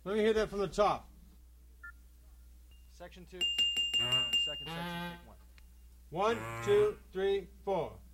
Let me hear that from the top. Section 2. Second section, take 1. 1, 2, 3, 4.